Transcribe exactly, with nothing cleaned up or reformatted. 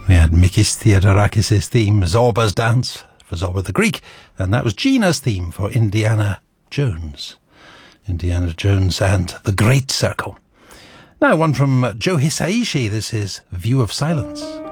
We had Mikis Theodorakis' theme, Zorba's Dance, for Zorba the Greek, and that was Gina's theme for Indiana Jones. Indiana Jones and the Great Circle. Now, one from Joe Hisaishi. This is View of Silence.